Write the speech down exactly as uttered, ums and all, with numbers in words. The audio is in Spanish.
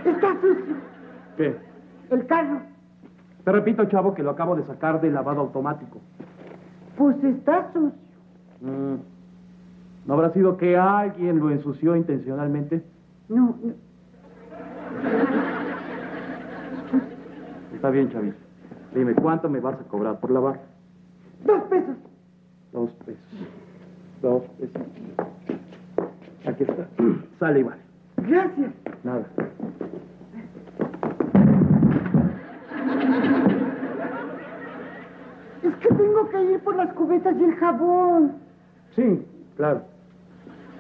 Está sucio. ¿Qué? El carro. Te repito, chavo, que lo acabo de sacar del lavado automático. Pues está sucio. Mm. ¿No habrá sido que alguien lo ensució intencionalmente? No, no. Está bien, chavito. Dime, ¿cuánto me vas a cobrar por lavar? Dos pesos. Dos pesos. Dos pesos. Aquí está. Sale y vale. Gracias. Nada. Es que tengo que ir por las cubetas y el jabón. Sí, claro.